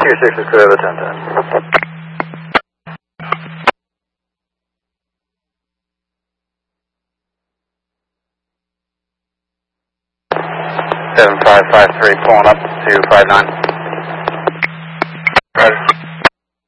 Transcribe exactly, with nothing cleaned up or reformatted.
two six is clear of the ten ten. seven five five three pulling up to five nine. Roger.